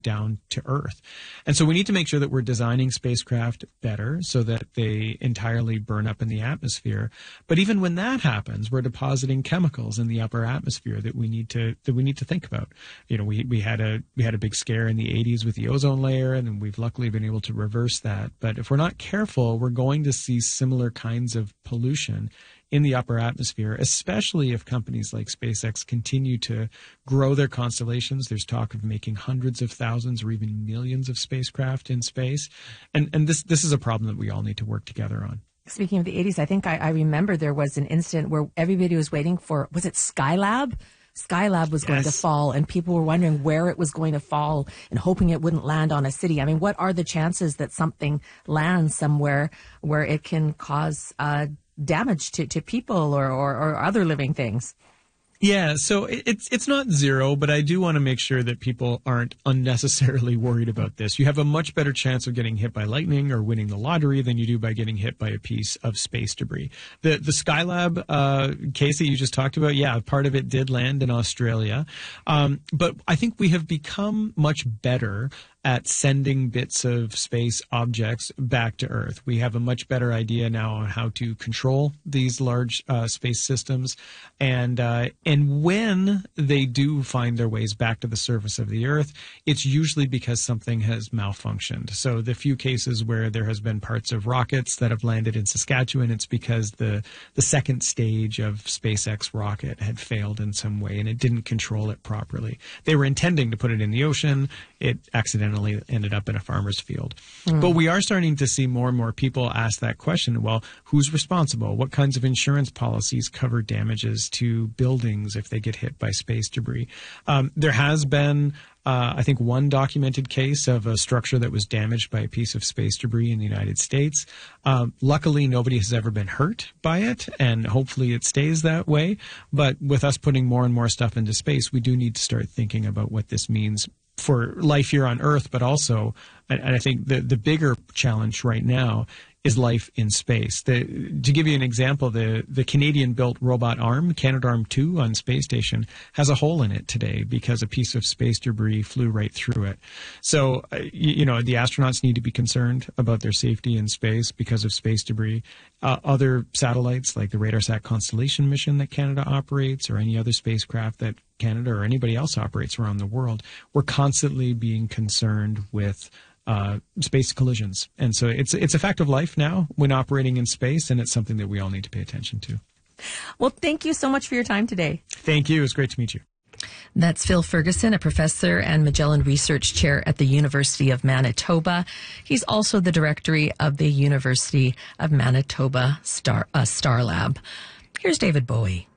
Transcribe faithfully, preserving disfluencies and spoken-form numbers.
down to Earth. And so we need to make sure that we're designing spacecraft better so that they entirely burn up in the atmosphere. But even when that happens, we're depositing chemicals in the upper atmosphere that we need to that we need to think about. You know, we we had a we had a big scare in the eighties with the ozone layer, and we've luckily been able to reverse that. But if we're not careful, we're going to see similar kinds of pollution in the upper atmosphere, especially if companies like SpaceX continue to grow their constellations. There's talk of making hundreds of thousands or even millions of spacecraft in space. And and this this is a problem that we all need to work together on. Speaking of the eighties, I think I, I remember there was an incident where everybody was waiting for, was it Skylab? Skylab was yes. going to fall, and people were wondering where it was going to fall and hoping it wouldn't land on a city. I mean, what are the chances that something lands somewhere where it can cause uh, damage to, to people or, or, or other living things? Yeah, so it's it's not zero, but I do want to make sure that people aren't unnecessarily worried about this. You have a much better chance of getting hit by lightning or winning the lottery than you do by getting hit by a piece of space debris. The the Skylab uh, case that you just talked about, yeah, part of it did land in Australia, um, but I think we have become much better at sending bits of space objects back to Earth. We have a much better idea now on how to control these large uh, space systems, and uh, and when they do find their ways back to the surface of the Earth, it's usually because something has malfunctioned. So the few cases where there has been parts of rockets that have landed in Saskatchewan, it's because the the second stage of SpaceX rocket had failed in some way and it didn't control it properly. They were intending to put it in the ocean. It accidentally ended up in a farmer's field. Mm. But we are starting to see more and more people ask that question. Well, who's responsible? What kinds of insurance policies cover damages to buildings if they get hit by space debris? Um, there has been, uh, I think, one documented case of a structure that was damaged by a piece of space debris in the United States. Um, luckily, nobody has ever been hurt by it, and hopefully it stays that way. But with us putting more and more stuff into space, we do need to start thinking about what this means for life here on Earth, but also, and I think the, the bigger challenge right now is life in space. The, to give you an example, the, the Canadian-built robot arm, Canadarm two on Space Station, has a hole in it today because a piece of space debris flew right through it. So, uh, you, you know, the astronauts need to be concerned about their safety in space because of space debris. Uh, other satellites, like the RadarSat Constellation mission that Canada operates, or any other spacecraft that Canada or anybody else operates around the world, we're constantly being concerned with Uh, space collisions. And so it's it's a fact of life now when operating in space, and it's something that we all need to pay attention to. Well, thank you so much for your time today. Thank you. It was great to meet you. That's Phil Ferguson, a professor and Magellan Research Chair at the University of Manitoba. He's also the director of the University of Manitoba Star, uh, Star Lab. Here's David Bowie.